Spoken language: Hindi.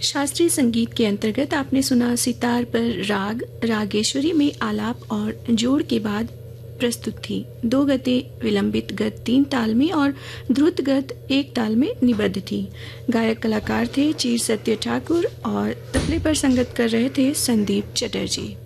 शास्त्रीय संगीत के अंतर्गत आपने सुना सितार पर राग रागेश्वरी में आलाप और जोड़ के बाद प्रस्तुत थी। 2 गतें विलंबित गत 3 ताल में और द्रुत गत 1 ताल में निबद्ध थी। गायक कलाकार थे चीर सत्य ठाकुर और तबले पर संगत कर रहे थे संदीप चटर्जी।